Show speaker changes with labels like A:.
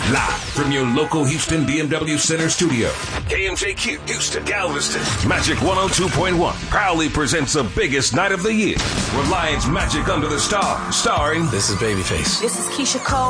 A: Live from your local Houston BMW Center studio, KMJQ Houston Galveston. Magic 102.1 proudly presents the biggest night of the year. Reliance Magic Under the Stars, starring...
B: This is Babyface.
C: This is Keisha Cole.